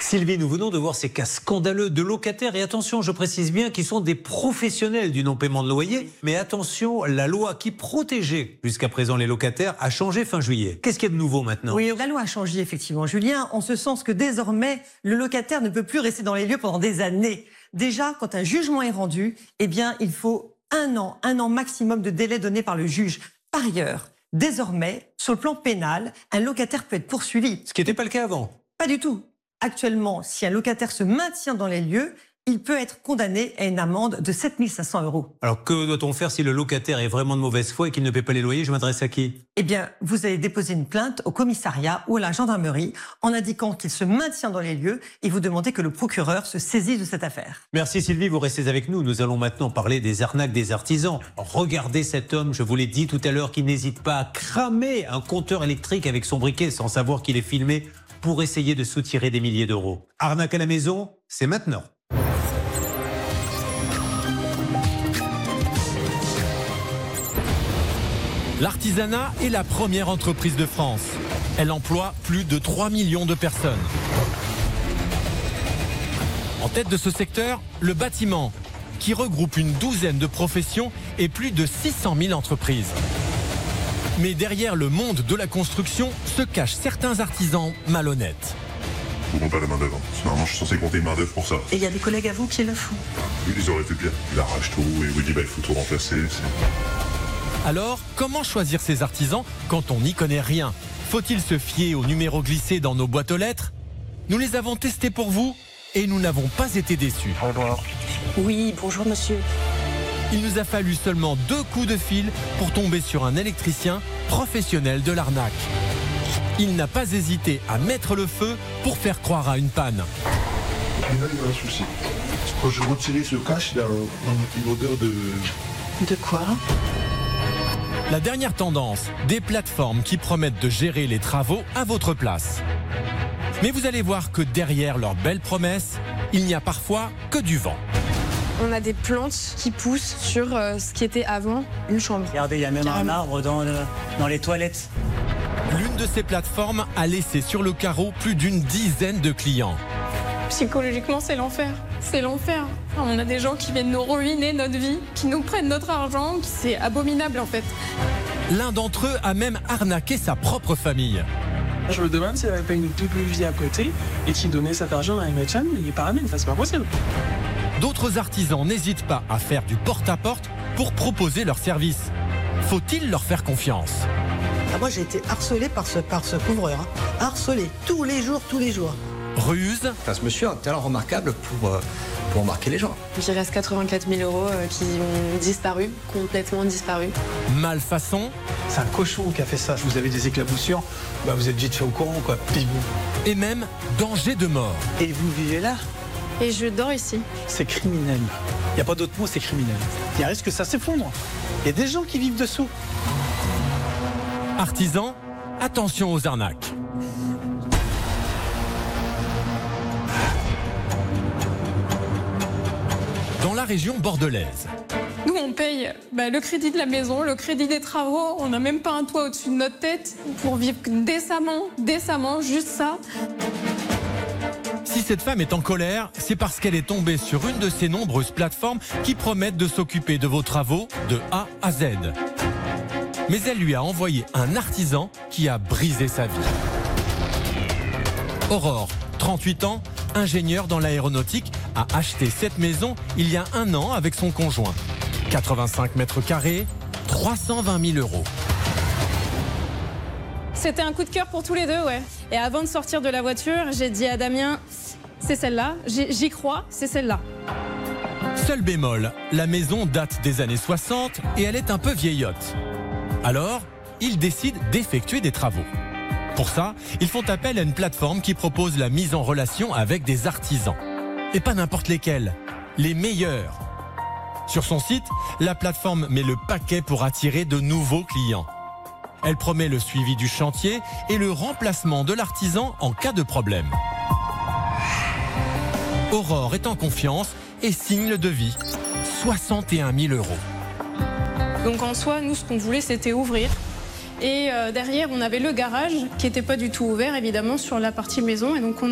Sylvie, nous venons de voir ces cas scandaleux de locataires. Et attention, je précise bien qu'ils sont des professionnels du non-paiement de loyer. Mais attention, la loi qui protégeait jusqu'à présent les locataires a changé fin juillet. Qu'est-ce qu'il y a de nouveau maintenant ? Oui, la loi a changé effectivement, Julien, en ce sens que désormais, le locataire ne peut plus rester dans les lieux pendant des années. Déjà, quand un jugement est rendu, eh bien, il faut un an maximum de délai donné par le juge. Par ailleurs, désormais, sur le plan pénal, un locataire peut être poursuivi. Ce qui n'était pas le cas avant. Pas du tout. Actuellement, si un locataire se maintient dans les lieux, il peut être condamné à une amende de 7 500 €. Alors que doit-on faire si le locataire est vraiment de mauvaise foi et qu'il ne paie pas les loyers ? Je m'adresse à qui ? Eh bien, vous allez déposer une plainte au commissariat ou à la gendarmerie en indiquant qu'il se maintient dans les lieux et vous demandez que le procureur se saisisse de cette affaire. Merci Sylvie, vous restez avec nous. Nous allons maintenant parler des arnaques des artisans. Regardez cet homme, je vous l'ai dit tout à l'heure, qui n'hésite pas à cramer un compteur électrique avec son briquet sans savoir qu'il est filmé pour essayer de soutirer des milliers d'euros. Arnaque à la maison, c'est maintenant. L'artisanat est la première entreprise de France. Elle emploie plus de 3 millions de personnes. En tête de ce secteur, le bâtiment, qui regroupe une douzaine de professions et plus de 600 000 entreprises. Mais derrière le monde de la construction se cachent certains artisans malhonnêtes. Je ne compte pas la main d'œuvre. Normalement, je suis censé compter une main d'œuvre pour ça. Et il y a des collègues à vous qui le font. Ils auraient fait bien. Il arrache tout et vous dit il faut tout remplacer. Alors, comment choisir ces artisans quand on n'y connaît rien ? Faut-il se fier aux numéros glissés dans nos boîtes aux lettres ? Nous les avons testés pour vous et nous n'avons pas été déçus. Au revoir. Oui, bonjour monsieur. Il nous a fallu seulement 2 coups de fil pour tomber sur un électricien professionnel de l'arnaque. Il n'a pas hésité à mettre le feu pour faire croire à une panne. Et là, il y a un souci. Quand je retirais ce cache, il y a une odeur de... De quoi ? La dernière tendance, des plateformes qui promettent de gérer les travaux à votre place. Mais vous allez voir que derrière leurs belles promesses, il n'y a parfois que du vent. On a des plantes qui poussent sur ce qui était avant une chambre. Regardez, il y a même un arbre dans les toilettes. L'une de ces plateformes a laissé sur le carreau plus d'une dizaine de clients. Psychologiquement, c'est l'enfer. C'est l'enfer. On a des gens qui viennent nous ruiner notre vie, qui nous prennent notre argent. C'est abominable en fait. L'un d'entre eux a même arnaqué sa propre famille. Je me demande s'il n'avait pas une double vie à côté et qui donnait cet argent à une femme et pas ramène. C'est pas possible. D'autres artisans n'hésitent pas à faire du porte-à-porte pour proposer leurs services. Faut-il leur faire confiance ? Moi, j'ai été harcelé par ce couvreur. Harcelé tous les jours. Ruse. Enfin, ce monsieur a un talent remarquable pour marquer les gens. Il reste 84 000 € qui ont disparu, complètement disparu. Malfaçon. C'est un cochon qui a fait ça. Vous avez des éclaboussures, vous êtes vite fait au courant, quoi. Et même danger de mort. Et vous vivez là ? Et je dors ici. C'est criminel. Il n'y a pas d'autre mot, c'est criminel. Il y a un risque que ça s'effondre. Il y a des gens qui vivent dessous. Artisans, attention aux arnaques. Dans la région bordelaise. Nous, on paye le crédit de la maison, le crédit des travaux. On n'a même pas un toit au-dessus de notre tête pour vivre décemment, juste ça. Si cette femme est en colère, c'est parce qu'elle est tombée sur une de ces nombreuses plateformes qui promettent de s'occuper de vos travaux de A à Z. Mais elle lui a envoyé un artisan qui a brisé sa vie. Aurore, 38 ans, ingénieure dans l'aéronautique, a acheté cette maison il y a 1 an avec son conjoint. 85 mètres carrés, 320 000 €. C'était un coup de cœur pour tous les deux, ouais. Et avant de sortir de la voiture, j'ai dit à Damien, c'est celle-là, j'y crois, c'est celle-là. Seul bémol, la maison date des années 60 et elle est un peu vieillotte. Alors, ils décident d'effectuer des travaux. Pour ça, ils font appel à une plateforme qui propose la mise en relation avec des artisans. Et pas n'importe lesquels, les meilleurs. Sur son site, la plateforme met le paquet pour attirer de nouveaux clients. Elle promet le suivi du chantier et le remplacement de l'artisan en cas de problème. Aurore est en confiance et signe le devis. 61 000 €. Donc en soi, nous, ce qu'on voulait, c'était ouvrir. Et derrière, on avait le garage qui n'était pas du tout ouvert, évidemment, sur la partie maison. Et donc on